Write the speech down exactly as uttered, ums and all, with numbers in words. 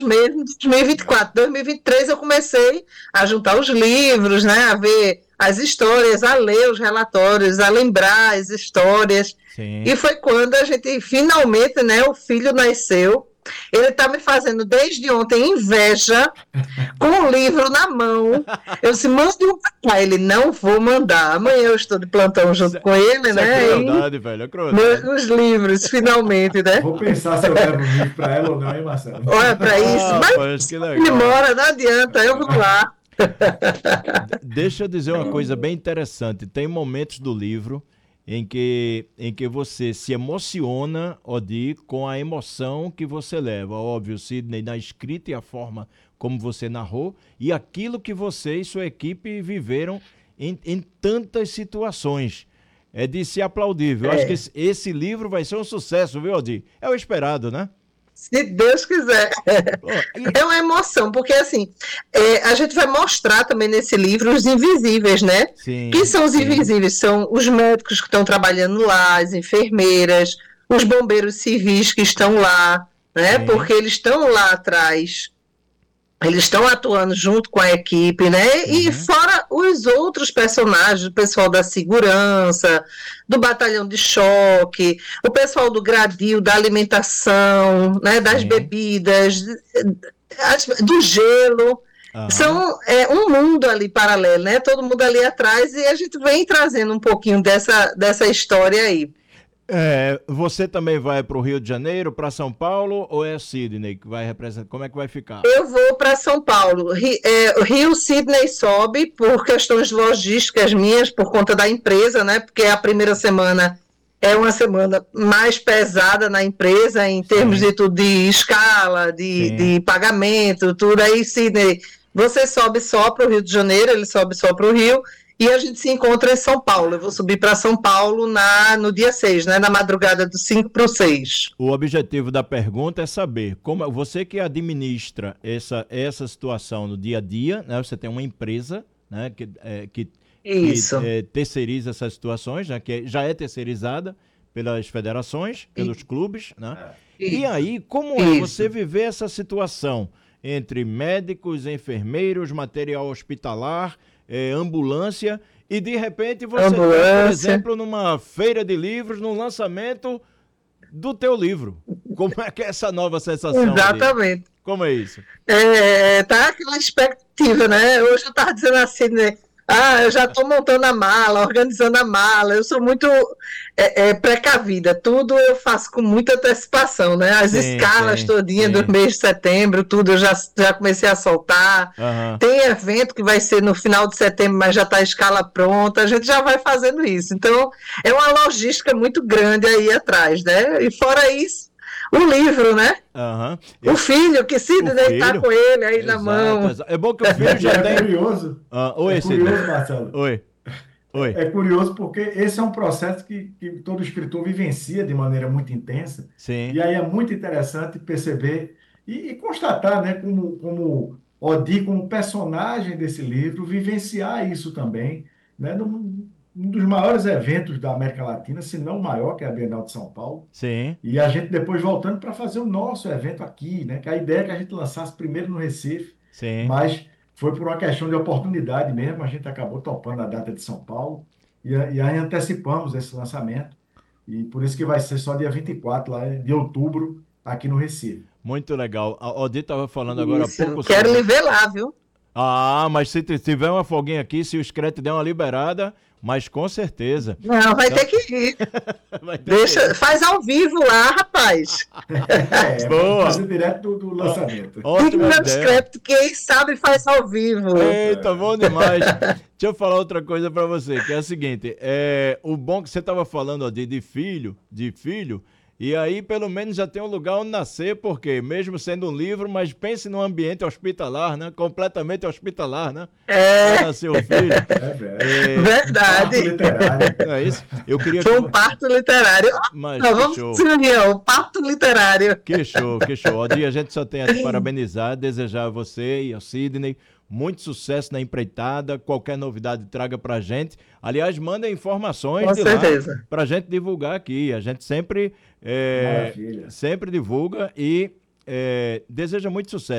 mesmo de dois mil e vinte e quatro. dois mil e vinte e três eu comecei a juntar os livros, né, a ver as histórias, a ler os relatórios, a lembrar as histórias. Sim. E foi quando a gente finalmente, né, o filho nasceu. Ele está me fazendo desde ontem inveja com o livro na mão. Eu disse, mande um para cá. Ele, não vou mandar. Amanhã eu estou de plantão junto Isso, com ele, isso né? é crueldade, velho, é Meus, crueldade. os livros, finalmente, né? Vou pensar se eu levo um livro para ela ou não, hein, Marcelo? Olha para isso. Ah, pois, Mas que ele legal. mora, não adianta, eu vou lá. De- Deixa eu dizer uma coisa bem interessante. Tem momentos do livro em que, em que você se emociona, Odi, com a emoção que você leva. Óbvio, Sidney, na escrita e a forma como você narrou, e aquilo que você e sua equipe viveram em, em tantas situações. É de se aplaudir, viu? Eu acho que É. esse, esse livro vai ser um sucesso, viu, Odi? É o esperado, né? Se Deus quiser. Ó, e- É uma emoção, porque assim, é, a gente vai mostrar também nesse livro os invisíveis, né? Sim, Quem são os sim. invisíveis? São os médicos que estão trabalhando lá, as enfermeiras, os bombeiros civis que estão lá, né? Sim. Porque eles estão lá atrás, eles estão atuando junto com a equipe, né? E Uhum. fora os outros personagens, o pessoal da segurança, do batalhão de choque, o pessoal do gradil, da alimentação, né? Das Sim. bebidas, as- do gelo. Aham. São é, um mundo ali paralelo, né? Todo mundo ali atrás e a gente vem trazendo um pouquinho dessa, dessa história aí. É, você também vai para o Rio de Janeiro, para São Paulo, ou é Sidney que vai representar? Como é que vai ficar? Eu vou para São Paulo. Ri- é, o Rio Sidney sobe por questões logísticas minhas, por conta da empresa, né? Porque a primeira semana é uma semana mais pesada na empresa, em termos Sim. de tudo, de escala, de, Sim. de pagamento, tudo. Aí, Sidney, você sobe só para o Rio de Janeiro, ele sobe só para o Rio, e a gente se encontra em São Paulo. Eu vou subir para São Paulo na, no dia seis, né? Na madrugada do cinco para o seis. O objetivo da pergunta é saber como você que administra essa, essa situação no dia a dia, né? Você tem uma empresa, né? Que, é, que, que Isso. é, terceiriza essas situações, né? Que já é terceirizada pelas federações, pelos clubes, né? E Isso. aí, como é Isso. você viver essa situação entre médicos, enfermeiros, material hospitalar, eh, ambulância, e de repente você está, por Ambulância. exemplo, numa feira de livros, no lançamento do teu livro. Como é que é essa nova sensação ali? Exatamente. Como é isso? É, tá aquela expectativa, né? Hoje eu estava dizendo assim, né? Ah, eu já estou montando a mala, organizando a mala. Eu sou muito é, é, precavida. Tudo eu faço com muita antecipação, né? As Sim, escalas sim, todinhas sim. do mês de setembro, tudo eu já, já comecei a soltar. Aham. Tem evento que vai ser no final de setembro, mas já está a escala pronta. A gente já vai fazendo isso. Então, é uma logística muito grande aí atrás, né? E fora isso, o livro, né? Aham. O filho, que Sidney está filho? com ele aí na Exato, mão. exato. É bom que o filho já É tem... curioso, Ah, oi, é Sidney. curioso, Marcelo. Oi. Oi. É curioso porque esse é um processo que, que todo escritor vivencia de maneira muito intensa. Sim. E aí é muito interessante perceber e, e constatar, né, como, como Odi, como personagem desse livro, vivenciar isso também, né, num, um dos maiores eventos da América Latina, se não o maior, que é a Bienal de São Paulo. Sim. E a gente depois voltando para fazer o nosso evento aqui, né, que a ideia é que a gente lançasse primeiro no Recife, Sim. mas foi por uma questão de oportunidade mesmo, a gente acabou topando a data de São Paulo e, a- e aí antecipamos esse lançamento. E por isso que vai ser só dia vinte e quatro lá de outubro, aqui no Recife. Muito legal. A Odi estava falando agora há Isso, pouco quero sobre... lhe ver lá, viu? Ah, mas se t- tiver uma folguinha aqui, se o Screte der uma liberada, mas com certeza. Não, vai Então- ter que ir. Vai ter Deixa, faz ao vivo lá, rapaz. É, Boa. vamos fazer direto do, do lançamento. Ótima Digno ideia. discreto, quem sabe faz ao vivo. Eita, bom demais. Deixa eu falar outra coisa pra você, que é a seguinte, é, o bom que você tava falando ó, de, de filho, de filho, e aí pelo menos já tem um lugar onde nascer, porque mesmo sendo um livro, mas pense num ambiente hospitalar, né? Completamente hospitalar, né? É. Vai nascer o filho. É, velho. É, Verdade. Parto literário. não é isso? Eu queria Foi que... um parto literário. Mas Não, que vamos show. se reunião, parto literário. Que show, que show. Odi, a gente só tem a te parabenizar, desejar a você e ao Sidney muito sucesso na empreitada. Qualquer novidade traga pra gente. Aliás, manda informações Com de certeza. lá pra gente divulgar aqui. A gente sempre, é, Maravilha. sempre divulga e é, deseja muito sucesso.